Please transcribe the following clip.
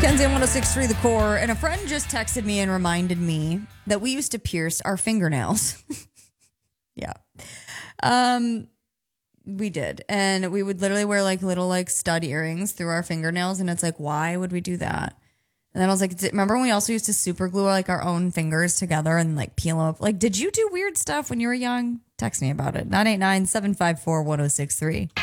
Kenzie on 106.3 The Core, and a friend just texted me and reminded me that we used to pierce our fingernails. Yeah. We did. And we would literally wear like little like stud earrings through our fingernails. And it's like, why would we do that? And then I was like, remember when we also used to super glue like our own fingers together and like peel them up? Like, did you do weird stuff when you were young? Text me about it. 989-754-1063.